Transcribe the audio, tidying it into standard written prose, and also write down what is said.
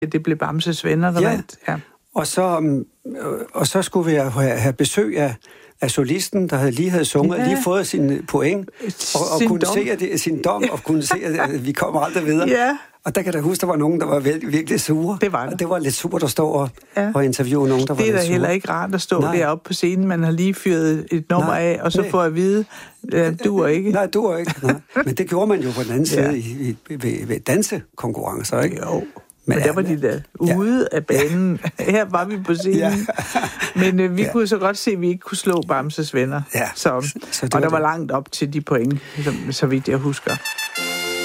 Det blev Bamses venner, der vandt. Ja. Og så skulle vi have besøg af solisten, der lige havde sunget, lige fået sin point, og kunne se sin dom, og kunne se, at vi kommer aldrig videre. Ja. Og der kan jeg huske, der var nogen, der var virkelig sure. Det var det. Og det var lidt surt at stå og interviewe nogen, der var lidt sure. Det er da heller ikke rart at stå deroppe på scenen. Man har lige fyret et nummer af, og så får at vide, duer ikke. Nej, duer ikke. Nej. Men det gjorde man jo på den anden side ved dansekonkurrencer, ikke? Jo. Men der var de der ude af banen. Her var vi på scenen. Men vi kunne så godt se, at vi ikke kunne slå Bamses venner. Ja. Og der var langt op til de point, så vidt jeg husker.